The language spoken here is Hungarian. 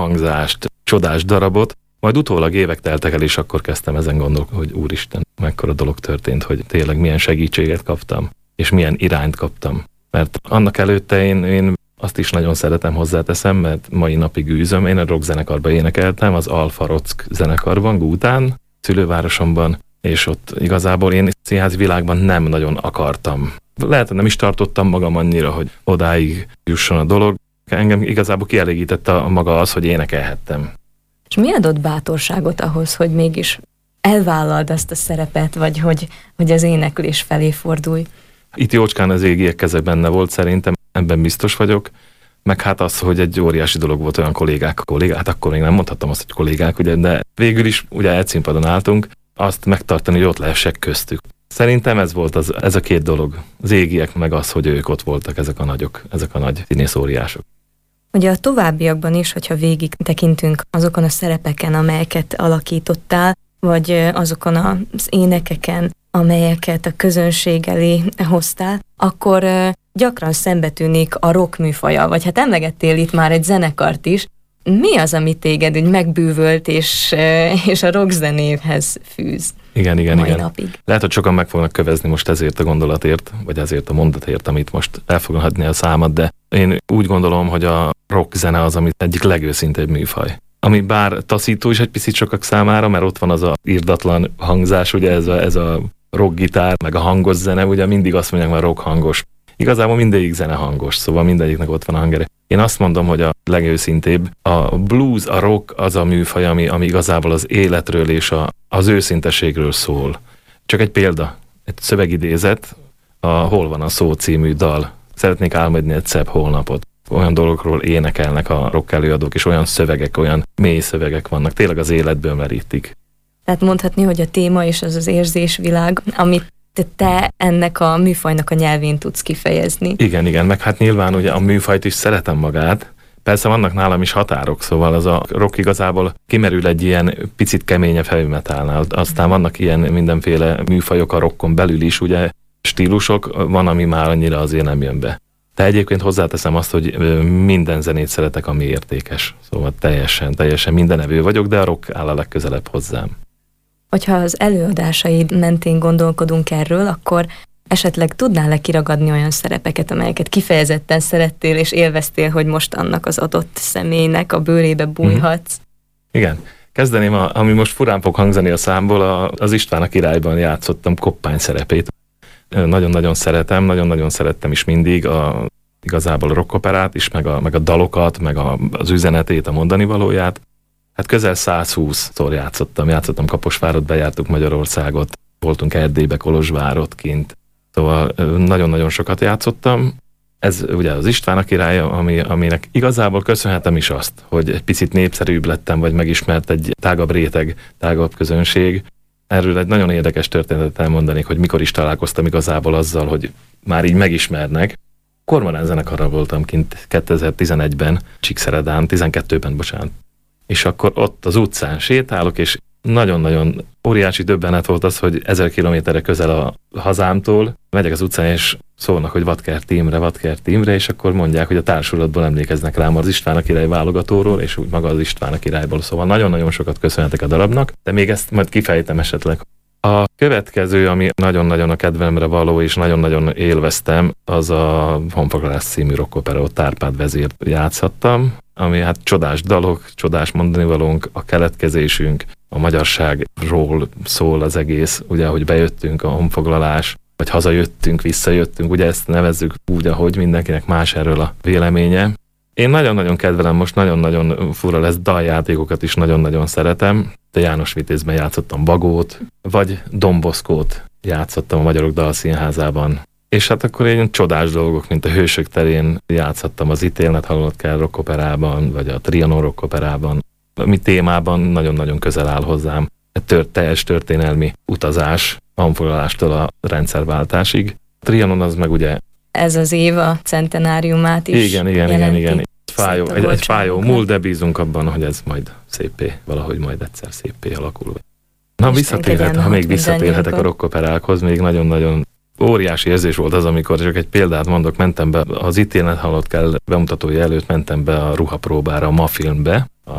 hangzást, csodás darabot, majd utólag évek teltek el, és akkor kezdtem ezen gondolkodni, hogy úristen, mekkora dolog történt, hogy tényleg milyen segítséget kaptam, és milyen irányt kaptam. Mert annak előtte én azt is nagyon szeretem, hozzáteszem, mert mai napig űzöm. Én a rock zenekarban énekeltem, az Alfa Rock zenekarban, Gútán, szülővárosomban, és ott igazából én színházi világban nem nagyon akartam. Lehet, hogy nem is tartottam magam annyira, hogy odáig jusson a dolog. Engem igazából kielégítette a maga az, hogy énekelhettem. És mi adott bátorságot ahhoz, hogy mégis elvállald ezt a szerepet, vagy hogy az éneklés felé fordulj? Itt jócskán az égiek keze benne volt szerintem, ebben biztos vagyok. Meg hát az, hogy egy óriási dolog volt olyan kollégák, hát akkor még nem mondhattam azt, hogy kollégák, ugye, de végül is ugye egy színpadon álltunk, azt megtartani, hogy ott lehessek köztük. Szerintem ez volt ez a két dolog. Az égiek meg az, hogy ők ott voltak, ezek a nagyok, ezek a nagy színészóriások. Ugye a továbbiakban is, hogyha végig tekintünk azokon a szerepeken, amelyeket alakítottál, vagy azokon az énekeken, amelyeket a közönség elé hoztál, akkor gyakran szembetűnik a rock műfaja, vagy hát emlegettél itt már egy zenekart is. Mi az, ami téged úgy megbűvölt, és a rock zenéhez fűz? Igen. Napig? Lehet, hogy sokan meg fognak kövezni most ezért a gondolatért, vagy ezért a mondatért, amit most el fogom adni a számat, de én úgy gondolom, hogy a rock zene az, ami egyik legőszintébb műfaj. Ami bár taszító is egy picit sokak számára, mert ott van az a irdatlan hangzás, ugye ez a rock gitár, meg a hangos zene, ugye mindig azt mondják, hogy rock hangos. Igazából mindegyik zene hangos, szóval mindegyiknek ott van a hangere. Én azt mondom, hogy a legőszintébb, a blues, a rock az a műfaj, ami igazából az életről és az őszinteségről szól. Csak egy példa, egy szövegidézet, a Hol van a szó című dal. Szeretnék álmodni egy szebb holnapot. Olyan dolgokról énekelnek a rock előadók, és olyan szövegek, olyan mély szövegek vannak, tényleg az életből merítik. Tehát mondhatni, hogy a téma és az érzésvilág, amit te ennek a műfajnak a nyelvén tudsz kifejezni. Igen, meg hát nyilván ugye a műfajt is szeretem magát. Persze vannak nálam is határok, szóval az a rock igazából kimerül egy ilyen picit keményebb heavy metalnál. Aztán vannak ilyen mindenféle műfajok a rockon belül is, ugye stílusok, van, ami már annyira azért nem jön be. De egyébként hozzáteszem azt, hogy minden zenét szeretek, ami értékes. Szóval teljesen mindenevő vagyok, de a rock áll a legközelebb hozzám. Hogyha az előadásaid mentén gondolkodunk erről, akkor esetleg tudnál-e kiragadni olyan szerepeket, amelyeket kifejezetten szerettél és élveztél, hogy most annak az adott személynek a bőrébe bújhatsz? Igen. Kezdeném, ami most furán fog hangzani a számból, az István a királyban játszottam Koppány szerepét. Nagyon-nagyon szeretem, nagyon-nagyon szerettem is mindig igazából a rockoperát is, meg a dalokat, meg az üzenetét, a mondani valóját. Hát közel 120-szor játszottam Kaposvárat, bejártuk Magyarországot, voltunk Erdélybe, Kolozsvárot kint, szóval nagyon-nagyon sokat játszottam. Ez ugye az István a király, aminek igazából köszönhetem is azt, hogy egy picit népszerűbb lettem, vagy megismert egy tágabb réteg, tágabb közönség. Erről egy nagyon érdekes történetet elmondanék, hogy mikor is találkoztam igazából azzal, hogy már így megismernek. Kormorán zenekarral voltam kint 2011-ben, Csíkszeredán, 12-ben, bocsánat. És akkor ott az utcán sétálok, és nagyon-nagyon óriási döbbenet volt az, hogy 1000 kilométerre közel a hazámtól megyek az utcán, és szólnak, hogy Vadkert Imre, és akkor mondják, hogy a társulatból emlékeznek rám az István a király válogatóról, és úgy maga az István a királyból. Szóval nagyon-nagyon sokat köszönhetek a darabnak, de még ezt majd kifejtem esetleg. A következő, ami nagyon-nagyon a kedvelemre való, és nagyon-nagyon élveztem, az a Honfoglalás című rockopera, ott Árpád vezért játszhattam, ami hát csodás dalok, csodás mondanivalónk, a keletkezésünk, a magyarságról szól az egész, ugye, hogy bejöttünk a honfoglalás, vagy hazajöttünk, visszajöttünk, ugye ezt nevezzük úgy, ahogy mindenkinek más erről a véleménye. Én nagyon-nagyon kedvelem, most nagyon-nagyon fura lesz, daljátékokat is nagyon-nagyon szeretem. De János Vitézben játszottam Bagót, vagy Domboszkót játszottam a Magyarok Dalszínházában. És hát akkor ilyen csodás dolgok, mint a Hősök terén játszottam az Ítélnet halott kell rockoperában, vagy a Trianon rockoperában. Mi témában nagyon-nagyon közel áll hozzám. Egy teljes történelmi utazás, a honfoglalástól a rendszerváltásig. A Trianon az meg ugye... Ez az év a centenáriumát is Igen. Egy fájó múlt, de bízunk abban, hogy ez majd valahogy majd egyszer széppé alakul. Na visszatérhetek a rockoperákhoz, még nagyon-nagyon óriási érzés volt az, amikor csak egy példát mondok, mentem be az Ítélet halott kell bemutatója előtt, mentem be a ruhapróbára, a Ma filmbe,